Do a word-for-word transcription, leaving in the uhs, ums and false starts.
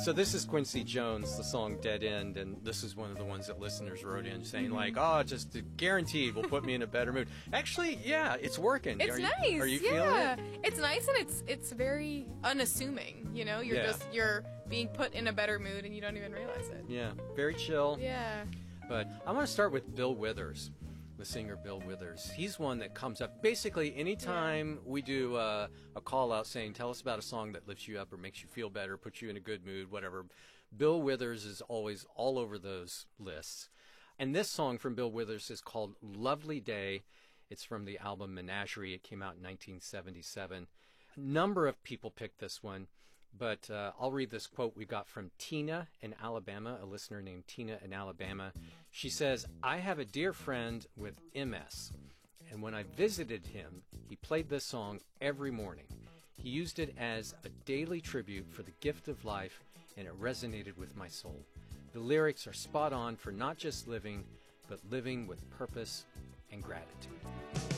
So this is Quincy Jones, the song Dead End, and this is one of the ones that listeners wrote in saying, like, oh, just guaranteed will put me in a better mood. Actually, yeah, it's working. It's are nice. You, are you yeah. feeling it? It's nice, and it's it's very unassuming, you know? You're Yeah. just, you're being put in a better mood, and you don't even realize it. Yeah, very chill. Yeah. But I want to start with Bill Withers, the singer Bill Withers. He's one that comes up basically anytime we do uh, a call out saying, tell us about a song that lifts you up or makes you feel better, puts you in a good mood, whatever. Bill Withers is always all over those lists. And this song from Bill Withers is called Lovely Day. It's from the album Menagerie. It came out in nineteen seventy-seven. A number of people picked this one. But uh, I'll read this quote we got from Tina in Alabama, a listener named Tina in Alabama. She says, I have a dear friend with M S, and when I visited him, he played this song every morning. He used it as a daily tribute for the gift of life, and it resonated with my soul. The lyrics are spot on for not just living, but living with purpose and gratitude.